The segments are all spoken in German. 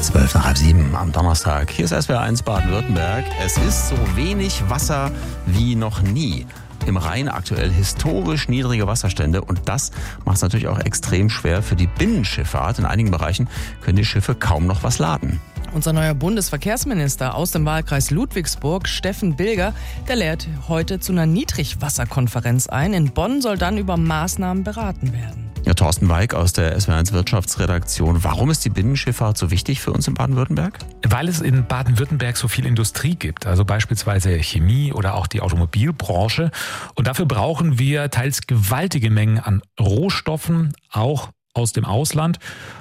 6:40 am Donnerstag. Hier ist SWR1 Baden-Württemberg. Es ist so wenig Wasser wie noch nie. Im Rhein aktuell historisch niedrige Wasserstände und das macht es natürlich auch extrem schwer für die Binnenschifffahrt. In einigen Bereichen können die Schiffe kaum noch was laden. Unser neuer Bundesverkehrsminister aus dem Wahlkreis Ludwigsburg, Steffen Bilger, der lädt heute zu einer Niedrigwasserkonferenz ein. In Bonn soll dann über Maßnahmen beraten werden. Ja, Thorsten Weig aus der SWR1 Wirtschaftsredaktion. Warum ist die Binnenschifffahrt so wichtig für uns in Baden-Württemberg? Weil es in Baden-Württemberg so viel Industrie gibt, also beispielsweise Chemie oder auch die Automobilbranche. Und dafür brauchen wir teils gewaltige Mengen an Rohstoffen, auch aus dem Ausland.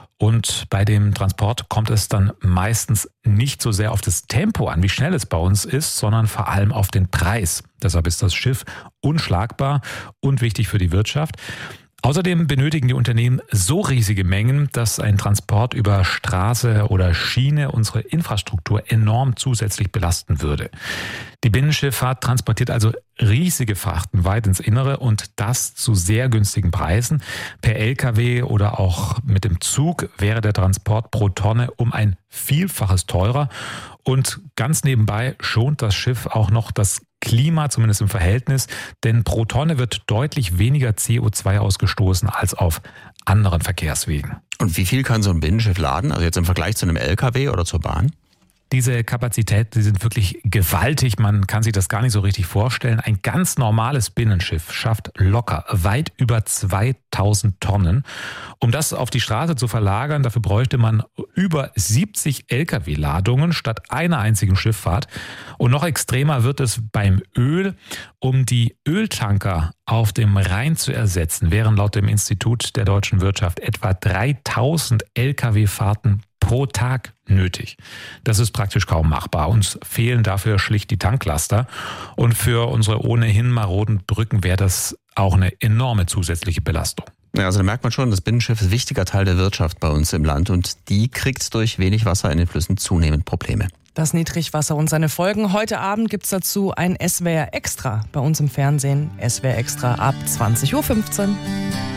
Und bei dem Transport kommt es dann meistens nicht so sehr auf das Tempo an, wie schnell es bei uns ist, sondern vor allem auf den Preis. Deshalb ist das Schiff unschlagbar und wichtig für die Wirtschaft. Außerdem benötigen die Unternehmen so riesige Mengen, dass ein Transport über Straße oder Schiene unsere Infrastruktur enorm zusätzlich belasten würde. Die Binnenschifffahrt transportiert also riesige Frachten weit ins Innere und das zu sehr günstigen Preisen. Per Lkw oder auch mit dem Zug wäre der Transport pro Tonne um ein Vielfaches teurer. Und ganz nebenbei schont das Schiff auch noch das Klima, zumindest im Verhältnis, denn pro Tonne wird deutlich weniger CO2 ausgestoßen als auf anderen Verkehrswegen. Und wie viel kann so ein Binnenschiff laden? Also jetzt im Vergleich zu einem Lkw oder zur Bahn? Diese Kapazitäten, die sind wirklich gewaltig. Man kann sich das gar nicht so richtig vorstellen. Ein ganz normales Binnenschiff schafft locker weit über 2000 Tonnen. Um das auf die Straße zu verlagern, dafür bräuchte man über 70 Lkw-Ladungen statt einer einzigen Schifffahrt. Und noch extremer wird es beim Öl. Um die Öltanker auf dem Rhein zu ersetzen, wären laut dem Institut der deutschen Wirtschaft etwa 3000 Lkw-Fahrten pro Tag nötig. Das ist praktisch kaum machbar. Uns fehlen dafür schlicht die Tanklaster. Und für unsere ohnehin maroden Brücken wäre das auch eine enorme zusätzliche Belastung. Ja, also da merkt man schon, das Binnenschiff ist ein wichtiger Teil der Wirtschaft bei uns im Land und die kriegt durch wenig Wasser in den Flüssen zunehmend Probleme. Das Niedrigwasser und seine Folgen. Heute Abend gibt's dazu ein SWR Extra bei uns im Fernsehen. SWR Extra ab 20:15 Uhr.